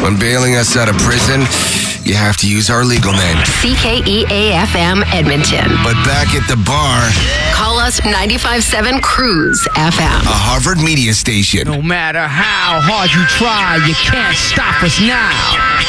When bailing us out of prison, you have to use our legal name. CKEA-FM Edmonton. But back at the bar, Call us 95.7 Cruise FM. a Harvard media station. No matter how hard you try, you can't stop us now.